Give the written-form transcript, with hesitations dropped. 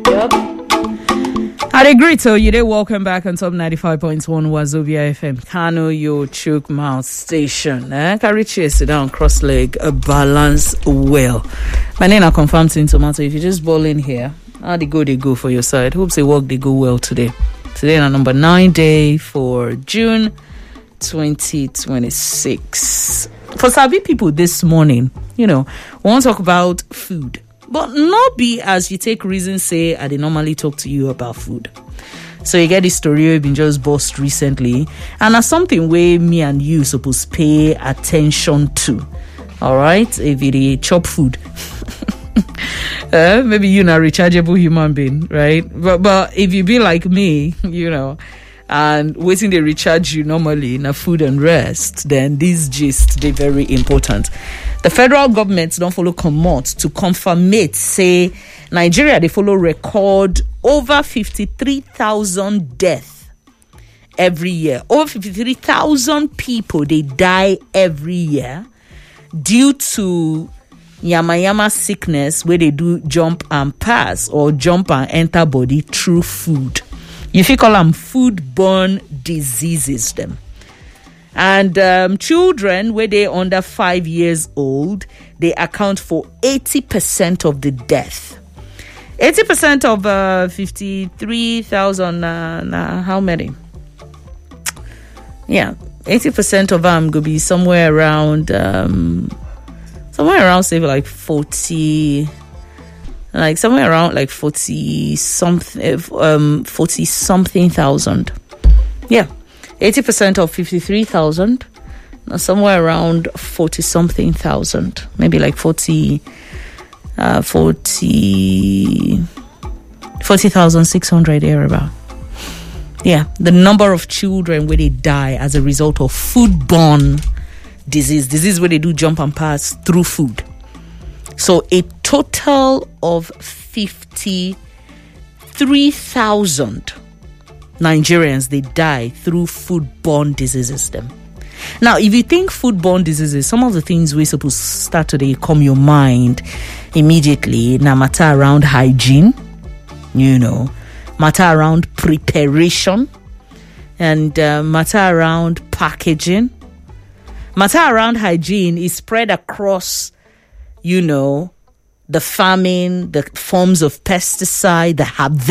Yep. I agree. So you did welcome back on top 95.1 Wazobia FM. Kano, your choke mouth station. Carry chair, sit down, cross leg, balance well. My name I confirmed in tomato. If you just ball in here, how they go for your side. Hope they work, they go well today. Today on number 9 day for June 2026. For Sabi people this morning, we want to talk about food. But not be as you take reason say I normally talk to you about food. So you get this story you've been just bossed recently, and that's something where me and you supposed pay attention to. All right, if you chop food, maybe you're not a rechargeable human being, right? But if you be like me, and waiting they recharge you normally in a food and rest, then these gist they very important. The federal government don't follow commot to confirmate, say Nigeria they follow record over 53,000 deaths every year. Over 53,000 people they die every year due to yama sickness where they do jump and pass or jump and enter body through food. You feel call them foodborne diseases them. And children, where they under 5 years old, they account for 80% of the death. 80% of 53,000, how many? Yeah, 80% of them could be somewhere around, say like 40, like somewhere around like 40 something thousand. Yeah. 80% of 53,000, somewhere around 40 something thousand, maybe like 40,600 there about. Yeah, the number of children where they die as a result of foodborne disease where they do jump and pass through food. So a total of 53,000 Nigerians, they die through foodborne diseases them. Now, if you think foodborne diseases, some of the things we're supposed to start today come your mind immediately. Now, matter around hygiene, matter around preparation, and matter around packaging. Matter around hygiene is spread across, the farming, the forms of pesticide, the